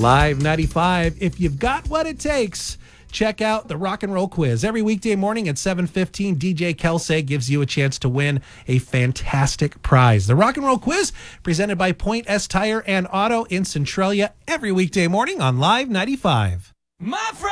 Live 95. If you've got what it takes, check out the Rock and Roll Quiz. Every weekday morning at 7:15, DJ Kelsey gives you a chance to win a fantastic prize. The Rock and Roll Quiz, presented by Point S Tire and Auto in Centralia, every weekday morning on Live 95. My friend.